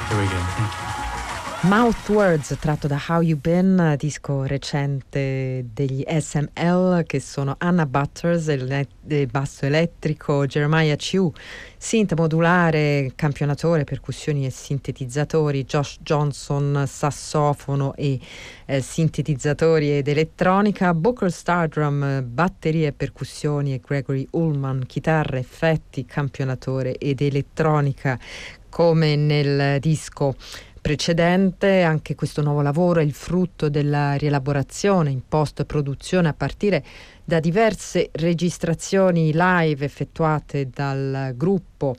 Here we go, thank you. Mouth Words, tratto da How You Been, disco recente degli SML, che sono Anna Butters, il basso elettrico, Jeremiah Chew, synth modulare, campionatore, percussioni e sintetizzatori, Josh Johnson, sassofono e sintetizzatori ed elettronica, Booker Stardrum, batterie e percussioni, e Gregory Ullman, chitarra, effetti, campionatore ed elettronica. Come nel disco precedente, anche questo nuovo lavoro è il frutto della rielaborazione in post-produzione a partire da diverse registrazioni live effettuate dal gruppo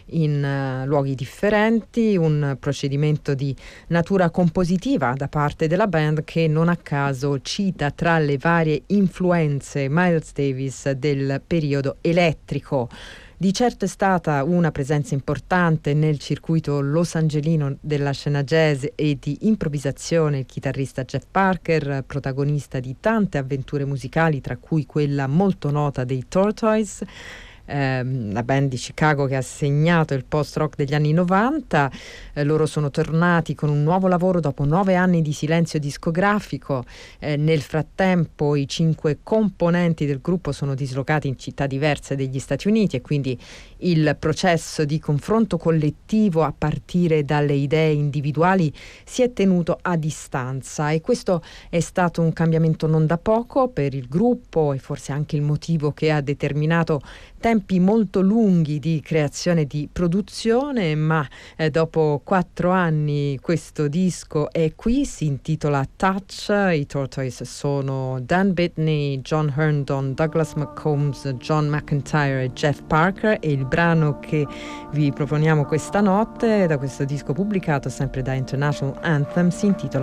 in luoghi differenti, un procedimento di natura compositiva da parte della band che non a caso cita tra le varie influenze Miles Davis del periodo elettrico. Di certo è stata una presenza importante nel circuito losangelino della scena jazz e di improvvisazione il chitarrista Jeff Parker, protagonista di tante avventure musicali, tra cui quella molto nota dei Tortoise, la band di Chicago che ha segnato il post-rock degli anni 90. Loro sono tornati con un nuovo lavoro dopo 9 anni di silenzio discografico. Nel frattempo i 5 componenti del gruppo sono dislocati in città diverse degli Stati Uniti e quindi il processo di confronto collettivo a partire dalle idee individuali si è tenuto a distanza, e questo è stato un cambiamento non da poco per il gruppo e forse anche il motivo che ha determinato tempi molto lunghi di creazione e di produzione, ma dopo 4 anni questo disco è qui, si intitola Touch. I Tortoise sono Dan Bitney, John Herndon, Douglas McCombs, John McIntyre e Jeff Parker, e il brano che vi proponiamo questa notte da questo disco pubblicato sempre da International Anthem si intitola